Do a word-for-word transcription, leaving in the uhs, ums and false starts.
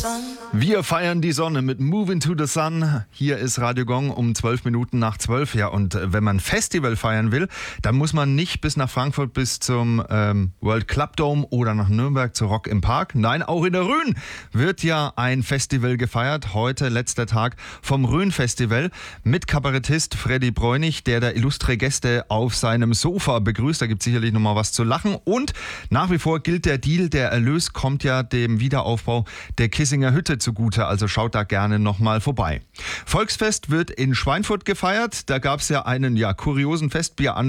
Wir feiern die Sonne mit Moving to the Sun. Hier ist Radio Gong um zwölf Minuten nach zwölf. Ja, und wenn man Festival feiern will, dann muss man nicht bis nach Frankfurt bis zum ähm, World Club Dome oder nach Nürnberg zu Rock im Park. Nein, auch in der Rhön wird ja ein Festival gefeiert. Heute letzter Tag vom Rhön Festival mit Kabarettist Freddy Bräunig, der der illustre Gäste auf seinem Sofa begrüßt. Da gibt es sicherlich noch mal was zu lachen. Und nach wie vor gilt der Deal, der Erlös kommt ja dem Wiederaufbau der Kissinger Hütte zugute, also schaut da gerne nochmal vorbei. Volksfest wird in Schweinfurt gefeiert. Da gab es ja einen ja kuriosen Festbieranbieter